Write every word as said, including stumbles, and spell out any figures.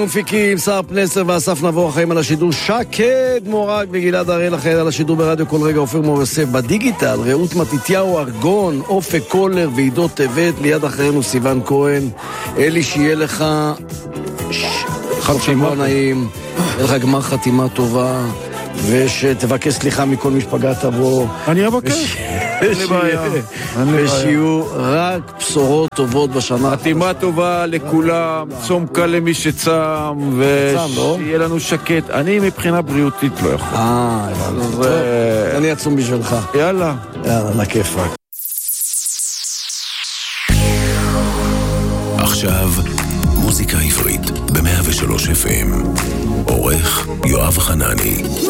מפיקים שר פנסר ואסף נבור החיים על השידור, שקד מורג וגלעד הראל אחראי על השידור ברדיו כל רגע, אופיר מור יוסף בדיגיטל, רעות מתתיהו ארגון, אופק קולר ועידות טבת, ליד אחרינו סיוון כהן. אלי, שיהיה לך חתימה נעים, יהיה לך גמר חתימה טובה, ושתבקש סליחה מכל מי שפגעת בו. אני אבקש, אין לי בעיה. ושיהיו רק בשורות טובות בשנה. חתימה טובה לכולם, צום קל למי שצם, ושיהיה לנו שקט. אני מבחינה בריאותית לא יכול. אה, אני אצום בשבילך. יאללה. יאללה, לכיפק. עכשיו מוזיקה עברית ב-מאה ושלוש אף אם. עורך יואב חנני.